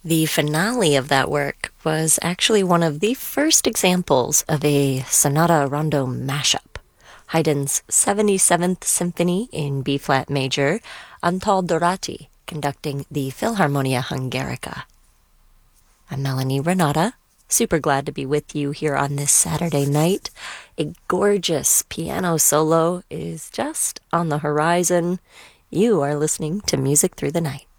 The finale of that work was actually one of the first examples of a sonata rondo mashup. Haydn's 77th Symphony in B-flat major, Antal Dorati conducting the Philharmonia Hungarica. I'm Melanie Renata, super glad to be with you here on this Saturday night. A gorgeous piano solo is just on the horizon. You are listening to Music Through the Night.